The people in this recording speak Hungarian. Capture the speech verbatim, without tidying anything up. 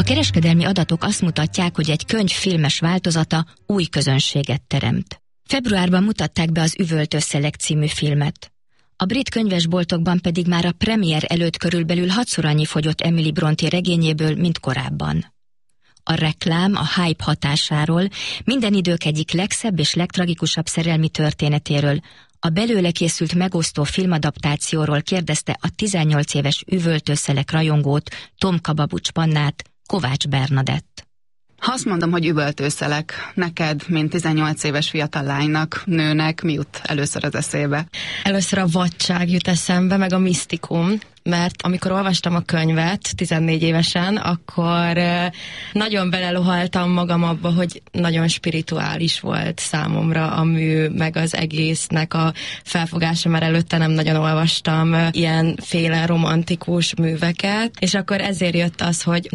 kereskedelmi adatok azt mutatják, hogy egy könyv filmes változata új közönséget teremt. Februárban mutatták be az Üvöltőszelek című filmet. A brit könyvesboltokban pedig már a premier előtt körülbelül hatszor annyi fogyott Emily Brontë regényéből, mint korábban. A reklám a hype hatásáról, minden idők egyik legszebb és legtragikusabb szerelmi történetéről, a belőle készült megosztó filmadaptációról kérdezte a tizennyolc éves Üvöltőszelek rajongót, Tom Kababucs Pannát, Kovács Bernadett. Ha azt mondom, hogy Üvöltőszelek, neked, mint tizennyolc éves fiatal lánynak, nőnek, mi jut először az eszébe? Először a vadság jut eszembe, meg a misztikum, mert amikor olvastam a könyvet tizennégy évesen, akkor nagyon belelohaltam magam abba, hogy nagyon spirituális volt számomra a mű, meg az egésznek a felfogása, mert előtte nem nagyon olvastam ilyenféle romantikus műveket, és akkor ezért jött az, hogy